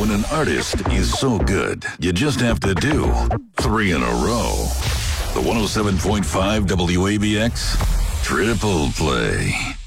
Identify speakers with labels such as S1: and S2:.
S1: When an artist is so good, you just have to do 3 in a row. The 107.5 WABX Triple Play.